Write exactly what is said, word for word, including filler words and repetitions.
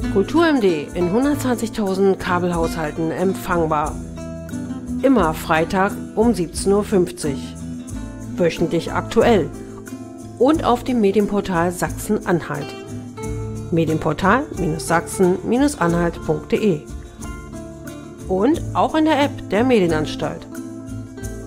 KulturMD in hundertzwanzigtausend Kabelhaushalten empfangbar. Immer Freitag um siebzehn Uhr fünfzig. Wöchentlich aktuell. Und auf dem Medienportal Sachsen-Anhalt. Medienportal Sachsen Anhalt punkt de. Und auch in der App der Medienanstalt.